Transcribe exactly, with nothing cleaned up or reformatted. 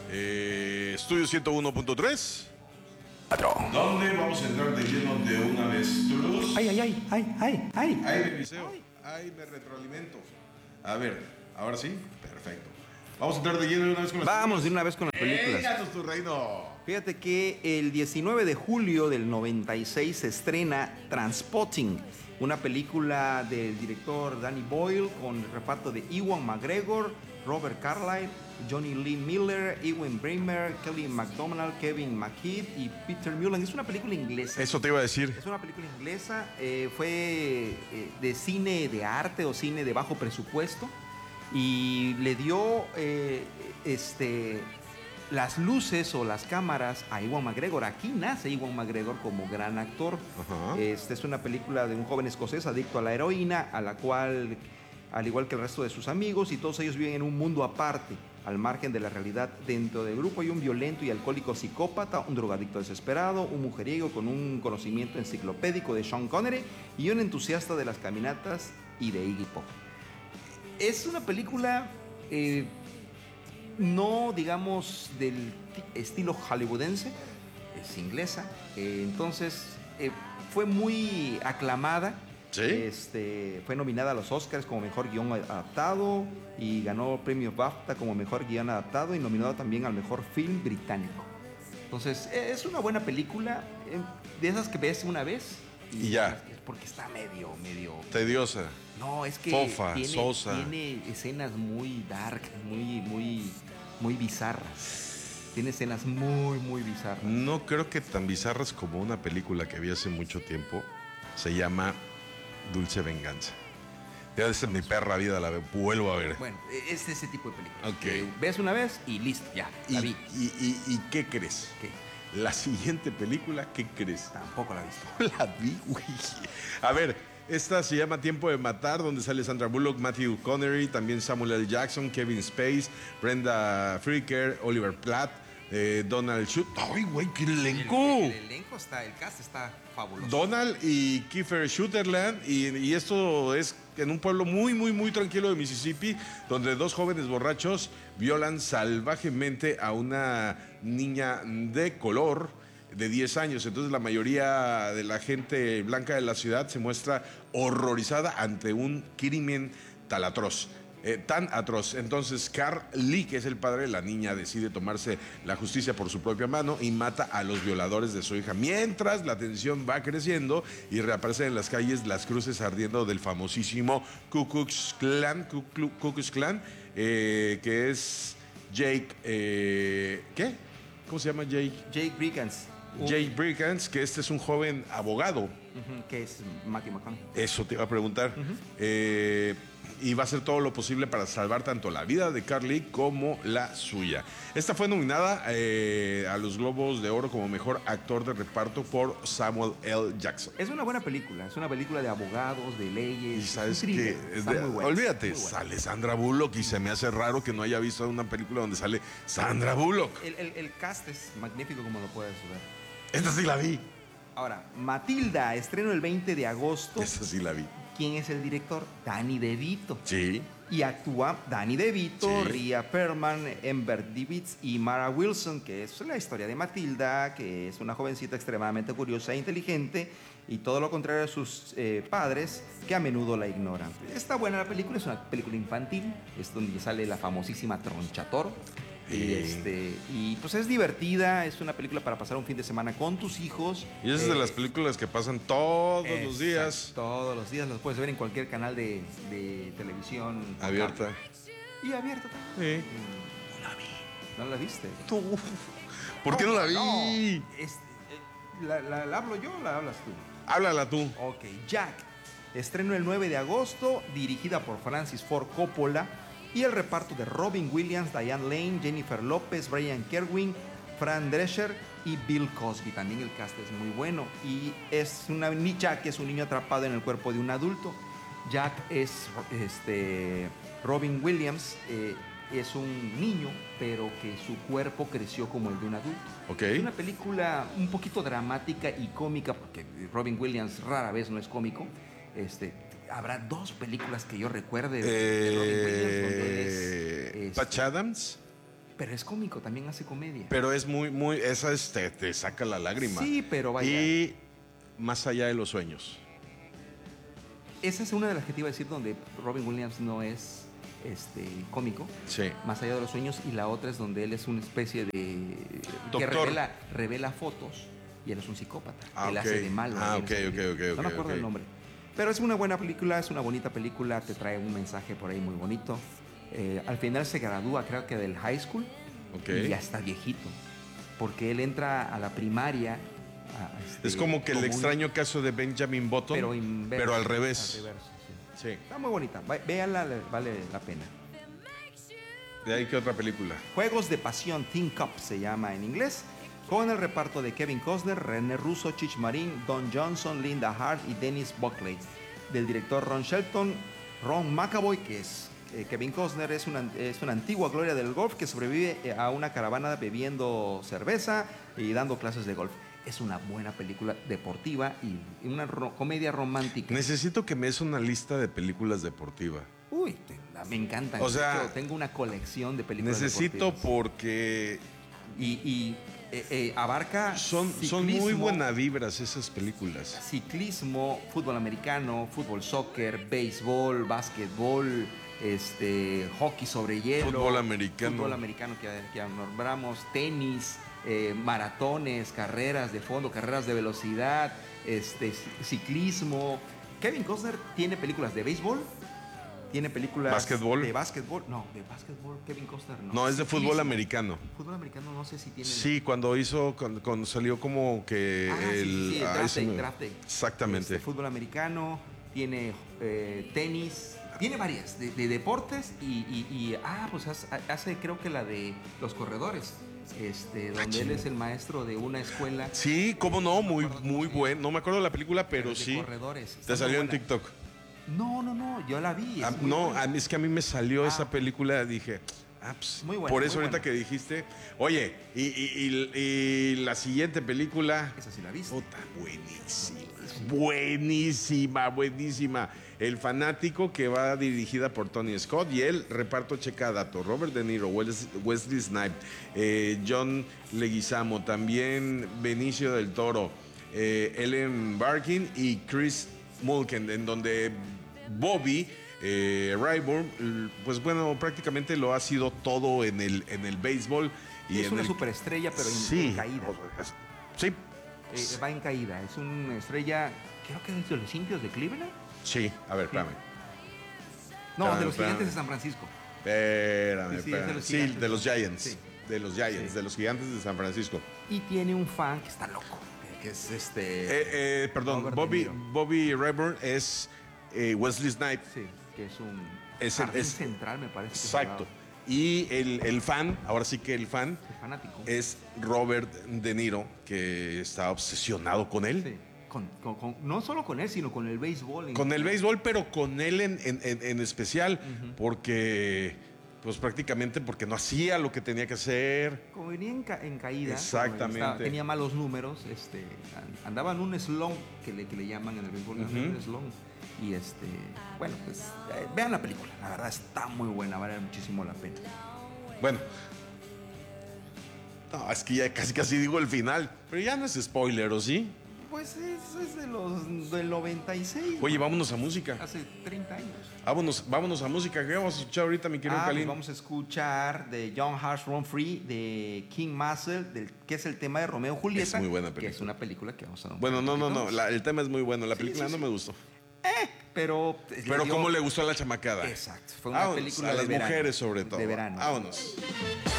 Eh, Estudio ciento uno punto tres. ¿Dónde vamos a entrar de lleno de una avestruz? Ay, ay, ay, ay, ay, ay. Ay, me viseo. Ay, me retroalimento. A ver, ahora sí, perfecto. Vamos a entrar de lleno de una vez con las Vamos de una vez con las películas. películas. tu reino! Fíjate que el diecinueve de julio del noventa y seis se estrena Trainspotting, una película del director Danny Boyle con el reparto de Ewan McGregor, Robert Carlyle, Johnny Lee Miller, Ewan Bremer, Kelly MacDonald, Kevin McKidd y Peter Mullen. Es una película inglesa. Eso te iba a decir. Es una película inglesa, eh, fue eh, de cine de arte o cine de bajo presupuesto y le dio eh, este, las luces o las cámaras a Ewan McGregor. Aquí nace Ewan McGregor como gran actor. Ajá. Esta es una película de un joven escocés adicto a la heroína, a la cual, al igual que el resto de sus amigos, y todos ellos viven en un mundo aparte, al margen de la realidad. Dentro del grupo hay un violento y alcohólico psicópata, un drogadicto desesperado, un mujeriego con un conocimiento enciclopédico de Sean Connery y un entusiasta de las caminatas y de Iggy Pop. Es una película eh, no, digamos, del estilo hollywoodense, es inglesa, eh, entonces eh, fue muy aclamada. ¿Sí? Este, fue nominada a los Oscars como mejor guión adaptado y ganó premio BAFTA como mejor guión adaptado y nominado también al mejor film británico. Entonces, es una buena película, eh, de esas que ves una vez Y ya. porque está medio, medio... Tediosa. No, es que Fofa, tiene, sosa. tiene escenas muy dark, muy, muy, muy bizarras. Tiene escenas muy, muy bizarras. No creo que tan bizarras como una película que vi hace mucho tiempo. Se llama Dulce Venganza. Ya desde mi perra vida la vuelvo a ver. Bueno, es ese tipo de película. Ok. Que ves una vez y listo, ya, ¿Y, la vi. y, y, y qué crees? ¿Qué? La siguiente película, ¿qué crees? Tampoco la he visto. La vi, güey. A ver, esta se llama Tiempo de Matar, donde sale Sandra Bullock, Matthew Connery, también Samuel L. Jackson, Kevin Spacey, Brenda Fricker, Oliver Platt, eh, Donald Shute. ¡Ay, güey, qué elenco! El, el elenco está, el cast está fabuloso. Donald y Kiefer Sutherland, y, y esto es en un pueblo muy, muy, muy tranquilo de Mississippi, donde dos jóvenes borrachos violan salvajemente a una niña de color de diez años. Entonces la mayoría de la gente blanca de la ciudad se muestra horrorizada ante un crimen tal atroz. Eh, tan atroz. Entonces Carl Lee, que es el padre de la niña, decide tomarse la justicia por su propia mano y mata a los violadores de su hija. Mientras la tensión va creciendo y reaparecen en las calles las cruces ardiendo del famosísimo Ku Klux Klan, Ku Klux Ku Klux Klan, eh, que es Jake, eh, ¿qué? ¿Cómo se llama Jake? Jake Brigance. Jake Brigance, que este es un joven abogado. Uh-huh, que es Matthew McConaughey. Eso te iba a preguntar. Uh-huh. eh, y va a hacer todo lo posible para salvar tanto la vida de Carly como la suya. Esta fue nominada eh, a los Globos de Oro como mejor actor de reparto por Samuel L. Jackson. Es una buena película, es una película de abogados, de leyes. Y sabes que olvídate, sale Sandra Bullock y se me hace raro que no haya visto una película donde sale Sandra Bullock. El, el, el cast es magnífico, como lo puedes ver. Esta sí la vi. Ahora, Matilda, estreno el veinte de agosto. Esta sí la vi. ¿Quién es el director? Danny DeVito. Sí. Y actúa Danny DeVito, sí. Rhea Perlman, Ember Divitz y Mara Wilson, que es la historia de Matilda, que es una jovencita extremadamente curiosa e inteligente, y todo lo contrario a sus eh, padres, que a menudo la ignoran. Está buena la película, es una película infantil, es donde sale la famosísima Tronchatoro. Y, este, y pues es divertida, es una película para pasar un fin de semana con tus hijos. Y es eh, de las películas que pasan todos exacto, los días. Todos los días, los puedes ver en cualquier canal de, de televisión. Abierta. Y abierta también. Sí. No la vi. ¿No la viste? Tú. ¿Por qué no, no la vi? No. Es, eh, la, la, ¿La hablo yo o la hablas tú? Háblala tú. Ok, Jack. Estreno el nueve de agosto, dirigida por Francis Ford Coppola. Y el reparto de Robin Williams, Diane Lane, Jennifer López, Brian Kerwin, Fran Drescher y Bill Cosby. También el cast es muy bueno. Y es una Jack es un niño atrapado en el cuerpo de un adulto. Jack es este, Robin Williams, eh, es un niño, pero que su cuerpo creció como el de un adulto. Okay. Es una película un poquito dramática y cómica, porque Robin Williams rara vez no es cómico. Este... Habrá dos películas que yo recuerde de, eh, de Robin Williams donde él es, Patch Adams. Pero es cómico, también hace comedia. Pero es muy, muy, esa es, te, te saca la lágrima. Sí, pero vaya. Y Más allá de los sueños. Esa es una de las que te iba a decir donde Robin Williams no es este, cómico. Sí. Más allá de los sueños. Y la otra es donde él es una especie de... Doctor. Que revela, revela fotos y él es un psicópata. Ah, él ok. hace de malo. Ah, ahí en ok, esa ok, película. ok, No ok, me acuerdo ok. el nombre. Pero es una buena película, es una bonita película, te trae un mensaje por ahí muy bonito. Eh, al final se gradúa, creo que del high school. Ok. Y ya está viejito. Porque él entra a la primaria. a, este, Es como que el un- extraño caso de Benjamin Button, pero, inverso, pero al revés. al reverso, sí. Sí. Está muy bonita. Va- Véanla, le- vale la pena. ¿De ahí qué otra película? Juegos de Pasión, Teen Cup se llama en inglés. Con el reparto de Kevin Costner, René Russo, Chich Marín, Don Johnson, Linda Hart y Dennis Buckley. Del director Ron Shelton, Ron McAvoy, que es eh, Kevin Costner, es una, es una antigua gloria del golf que sobrevive eh, a una caravana bebiendo cerveza y dando clases de golf. Es una buena película deportiva y una ro- comedia romántica. Necesito que me des una lista de películas deportivas. Uy, te- la- me encantan. O sea, De hecho, tengo una colección de películas Necesito deportivas. porque Y, y, eh, eh, abarca son, son muy ciclismo, buenas vibras esas películas. Ciclismo, fútbol americano, fútbol soccer, béisbol, básquetbol, este, hockey sobre hielo. Fútbol americano. Fútbol americano que, que ya nombramos, tenis, eh, maratones, carreras de fondo, carreras de velocidad, este, ciclismo. Kevin Costner tiene películas de béisbol. Tiene películas ¿Básquetbol? de básquetbol. No, de básquetbol Kevin Costner no. No, es de fútbol Ciclismo. americano. Fútbol americano no sé si tiene. Sí, cuando hizo, cuando, cuando salió como que Ah, sí, el... sí, sí, el ah, draft ese day, me- draft day. Exactamente. Este, fútbol americano, tiene eh, tenis, tiene varias de, de deportes y, y- y, ah, pues hace, hace creo que la de los corredores, este, donde él es el maestro de una escuela Sí, cómo no, muy, muy bueno. No me acuerdo de la película, pero de sí. corredores. Está Te muy salió en buena. TikTok. No, no, no, yo la vi. es Ah, muy no, buena. a mí- es que a mí me salió Ah. esa película, dije, ah, pues, Muy buena, por muy eso ahorita buena. que dijiste, oye, y, y- y- y la siguiente película, Esa sí la viste. puta, buenísima, buenísima, buenísima. El fanático, que va dirigida por Tony Scott, y el reparto checa dato, Robert De Niro, Wes- Wesley Snipes, eh, John Leguizamo, también Benicio del Toro, eh, Ellen Barkin y Chris Mulken, en donde Bobby eh, Rayburn, l- pues bueno, prácticamente lo ha sido todo en el, en el béisbol. Y es en una el- superestrella, pero en, sí, en caída. sí, Eh, va en caída. Es una estrella, creo que es de los indios de Cleveland. sí, a ver, espérame. No, Espérame, de los espérame. gigantes de San Francisco. Espérame, Sí, sí, es de espérame. los Sí, Gigantes. de los Giants. Sí. De los Giants, Sí. de los Gigantes de San Francisco. Y tiene un fan que está loco, que- que es este... Eh, eh, perdón, Robert De Bobby, Niro. Bobby Rayburn es eh, Wesley Snipes. Sí, que es un Es el- jardín es- central, me parece. que se Exacto. llamaba. Y el, el fan, ahora sí que el fan, Es fanático. es Robert De Niro, que está obsesionado con él. Sí, con- con- con- no solo con él, sino con el béisbol. en- Con el béisbol, pero con él en, en- en- en especial, porque, pues prácticamente porque no hacía lo que tenía que hacer. Como venía en, ca- en caída. Exactamente. como estaba- tenía malos números. Este, an- andaba en un slump, que le, que le llaman en el béisbol, Ujú. un slump. Y este, bueno, pues eh, vean la película. La verdad está muy buena, vale muchísimo la pena. Bueno. No, es que ya casi casi digo el final, pero ya no es spoiler, ¿o sí? Pues eso es de los del noventa y seis. Oye, vámonos a música. Hace treinta años. Vámonos, vámonos a música. ¿Qué vamos a escuchar ahorita, mi querido Ah, pues Calín? vamos a escuchar de John Harsh Run Free de King Muscle, del, que es el tema de Romeo y Julieta. Es muy buena Que película. es una película que vamos a nombrar Bueno, no, un no, poquito no. más. la- el tema es muy bueno. La Sí, película sí, no sí. me gustó. Pero. le Pero dio- cómo le gustó a la chamacada. Exacto. Fue una Vámonos, película a de las verano, mujeres sobre todo. De verano. Vámonos.